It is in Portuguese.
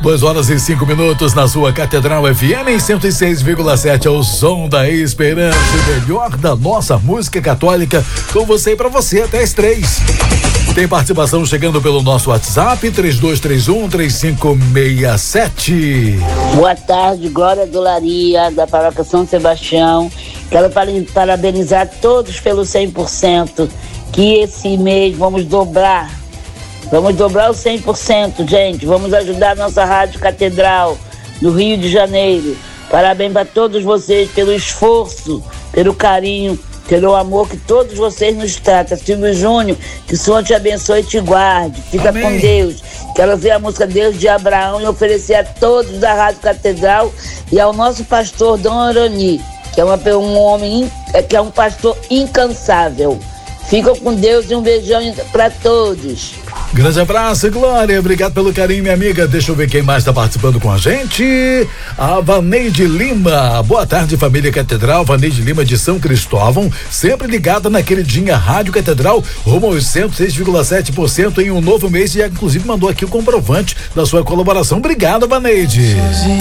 2h05 na sua Catedral FM em 106,7 ao som da esperança, o melhor da nossa música católica, com você e pra você até as 3. Tem participação chegando pelo nosso WhatsApp 3231-3567. Boa tarde, Glória Dolaria, da Paróquia São Sebastião. Quero parabenizar todos pelo 100%, que esse mês vamos dobrar o 100%, gente. Vamos ajudar a nossa Rádio Catedral do Rio de Janeiro. Parabéns para todos vocês pelo esforço, pelo carinho, pelo amor que todos vocês nos tratam. Silvio Júnior, que o Senhor te abençoe e te guarde. Fica Amém. Com Deus. Quero ver a música Deus de Abraão e oferecer a todos da Rádio Catedral e ao nosso pastor Dom Aroni, que é um homem, que é um pastor incansável. Fica com Deus e um beijão para todos. Grande abraço, Glória. Obrigado pelo carinho, minha amiga. Deixa eu ver quem mais está participando com a gente. A Vaneide Lima. Boa tarde, família Catedral. Vaneide Lima de São Cristóvão, sempre ligada na queridinha Rádio Catedral, rumo aos 106,7% em um novo mês, e inclusive mandou aqui o comprovante da sua colaboração. Obrigado, Vaneide.